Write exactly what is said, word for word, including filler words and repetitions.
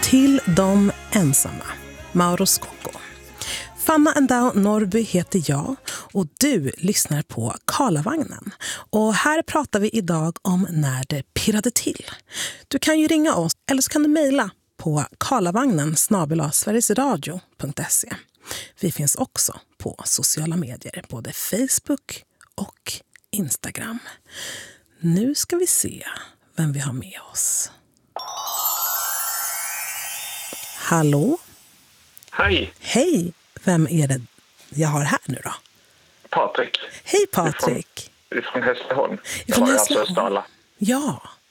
Till de ensamma, Mauro Scocco. Fanna Endao Norrby heter jag och du lyssnar på Karlavagnen. Och här pratar vi idag om när det pirrade till. Du kan ju ringa oss eller så kan du mejla på karlavagnen snabel-a sverigesradio punkt se. Vi finns också på sociala medier, både Facebook och Instagram. Nu ska vi se vem vi har med oss. Hallå? Hej! Hej! Vem är det jag har här nu då? Patrik. Hej Patrik! Ifrån, ifrån Hässleholm. Ifrån Jag var Hässleholm. alltså Östala. Ja.